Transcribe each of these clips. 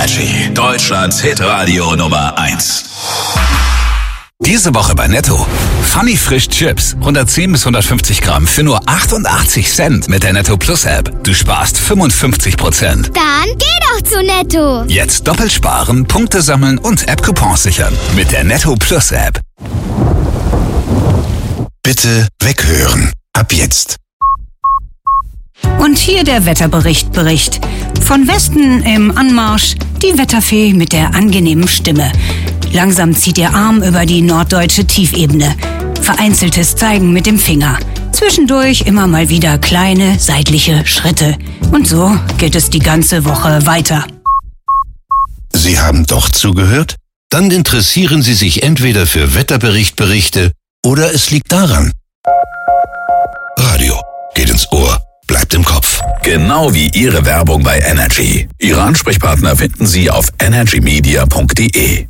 Energy, Deutschlands Hitradio Nummer 1. Diese Woche bei Netto. Funny Frisch Chips. 110 bis 150 Gramm für nur 88 Cent mit der Netto Plus App. Du sparst 55%. Dann geh doch zu Netto. Jetzt doppelt sparen, Punkte sammeln und App-Coupons sichern. Mit der Netto Plus App. Bitte weghören. Ab jetzt. Und hier der Wetterbericht. Von Westen im Anmarsch die Wetterfee mit der angenehmen Stimme. Langsam zieht ihr Arm über die norddeutsche Tiefebene. Vereinzeltes Zeigen mit dem Finger. Zwischendurch immer mal wieder kleine seitliche Schritte. Und so geht es die ganze Woche weiter. Sie haben doch zugehört? Dann interessieren Sie sich entweder für Wetterberichte oder es liegt daran. Radio geht ins Ohr, bleibt im Kopf. Genau wie Ihre Werbung bei Energy. Ihre Ansprechpartner finden Sie auf energymedia.de.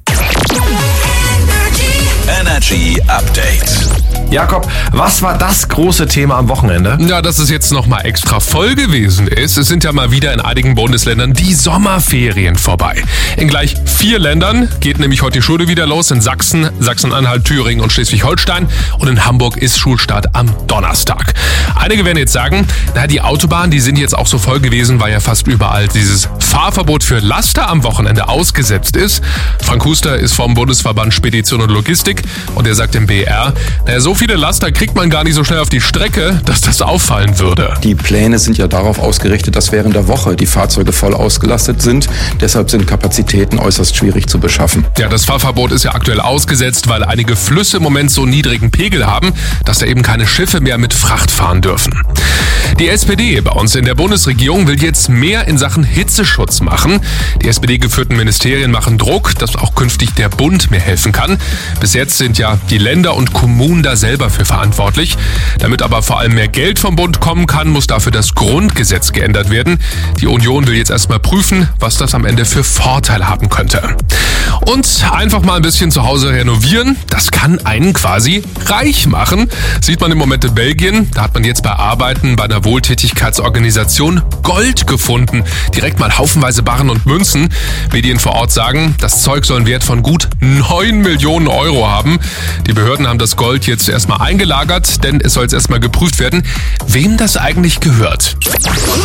Energy Update. Jakob, was war das große Thema am Wochenende? Ja, dass es jetzt nochmal extra voll gewesen ist. Es sind ja mal wieder in einigen Bundesländern die Sommerferien vorbei. In gleich 4 Ländern geht nämlich heute die Schule wieder los. In Sachsen, Sachsen-Anhalt, Thüringen und Schleswig-Holstein. Und in Hamburg ist Schulstart am Donnerstag. Einige werden jetzt sagen, die Autobahnen, die sind jetzt auch so voll gewesen, weil ja fast überall dieses Fahrverbot für Laster am Wochenende ausgesetzt ist. Frank Huster ist vom Bundesverband Spedition und Logistik und er sagt im BR, so viele Laster kriegt man gar nicht so schnell auf die Strecke, dass das auffallen würde. Die Pläne sind ja darauf ausgerichtet, dass während der Woche die Fahrzeuge voll ausgelastet sind. Deshalb sind Kapazitäten äußerst schwierig zu beschaffen. Ja, das Fahrverbot ist ja aktuell ausgesetzt, weil einige Flüsse im Moment so niedrigen Pegel haben, dass da eben keine Schiffe mehr mit Fracht fahren dürfen. Die SPD bei uns in der Bundesregierung will jetzt mehr in Sachen Hitzeschutz machen. Die SPD-geführten Ministerien machen Druck, dass auch künftig der Bund mehr helfen kann. Bis jetzt sind ja die Länder und Kommunen da selber für verantwortlich. Damit aber vor allem mehr Geld vom Bund kommen kann, muss dafür das Grundgesetz geändert werden. Die Union will jetzt erstmal prüfen, was das am Ende für Vorteile haben könnte. Und einfach mal ein bisschen zu Hause renovieren, das kann einen quasi reich machen. Sieht man im Moment in Belgien, da hat man jetzt bei Arbeiten bei einer Wohltätigkeitsorganisation Gold gefunden. Direkt mal haufenweise Barren und Münzen. Medien vor Ort sagen, das Zeug soll einen Wert von gut 9 Millionen Euro haben. Die Behörden haben das Gold jetzt erstmal eingelagert, denn es soll jetzt erstmal geprüft werden, wem das eigentlich gehört.